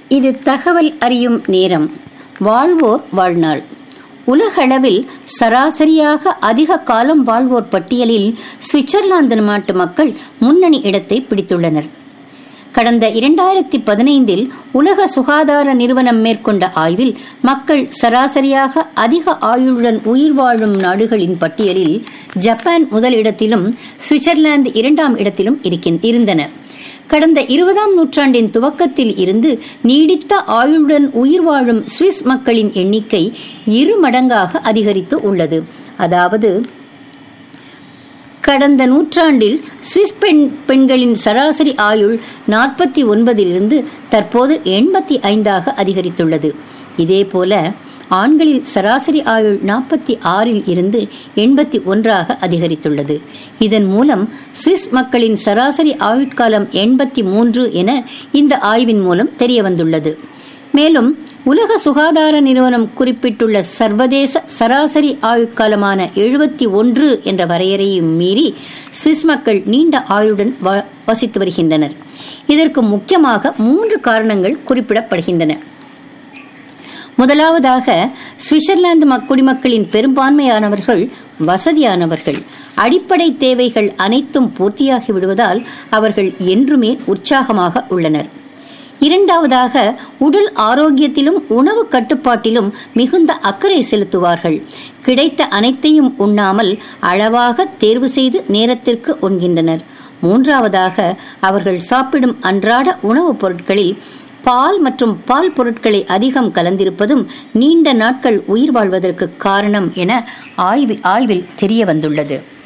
இது தகவல் அறியும் நேரம். வாழ்வோர் வாழ்நாள். உலகளவில் சராசரியாக அதிக காலம் வாழ்வோர் பட்டியலில் சுவிட்சர்லாந்து நாட்டு மக்கள் முன்னணி இடத்தை பிடித்துள்ளனர். கடந்த 2015 உலக சுகாதார நிறுவனம் மேற்கொண்ட ஆய்வில் மக்கள் சராசரியாக அதிக ஆயுளுடன் உயிர் வாழும் நாடுகளின் பட்டியலில் ஜப்பான் முதல் இடத்திலும் சுவிட்சர்லாந்து 2ஆம் இடத்திலும் இருந்தன. கடந்த 20ஆம் நூற்றாண்டின் துவக்கத்தில் இருந்து நீடித்த ஆயுளுடன் உயிர் வாழும் சுவிஸ் மக்களின் எண்ணிக்கை 2 மடங்காக அதிகரித்து உள்ளது. அதாவது கடந்த நூற்றாண்டில் சுவிஸ் பெண்களின் சராசரி ஆயுள் 49 தற்போது 85 அதிகரித்துள்ளது. இதேபோல ஆண்களில் சராசரி ஆயுள் 46 81 அதிகரித்துள்ளது. இதன் மூலம் சுவிஸ் மக்களின் சராசரி ஆயுட்காலம் 83 என இந்த ஆய்வின் மூலம் தெரியவந்துள்ளது. மேலும் உலக சுகாதார நிறுவனம் குறிப்பிட்டுள்ள சர்வதேச சராசரி ஆயுட்காலமான 71 என்ற வரையறையும் மீறி சுவிஸ் மக்கள் நீண்ட ஆயுளுடன் வசித்து வருகின்றனர். இதற்கு முக்கியமாக 3 காரணங்கள் குறிப்பிடப்படுகின்றன. முதலாவதாக, சுவிட்சர்லாந்து குடிமக்களின் பெரும்பான்மையானவர்கள் வசதியானவர்கள். அடிப்படை தேவைகள் அனைத்தும் பூர்த்தியாகி விடுவதால் அவர்கள் என்றுமே உற்சாகமாக உள்ளனர். இரண்டாவதாக, உடல் ஆரோக்கியத்திலும் உணவு கட்டுப்பாட்டிலும் மிகுந்த அக்கறை செலுத்துவார்கள். கிடைத்த அனைத்தையும் உண்ணாமல் அளவாக தேர்வு செய்து நேரத்திற்கு உண்கின்றனர். மூன்றாவதாக, அவர்கள் சாப்பிடும் அன்றாட உணவுப் பொருட்களில் பால் மற்றும் பால் பொருட்களை அதிகம் கலந்திருப்பதும் நீண்ட நாட்கள் உயிர் வாழ்வதற்கு காரணம் என ஆய்வில் தெரிய வந்துள்ளது.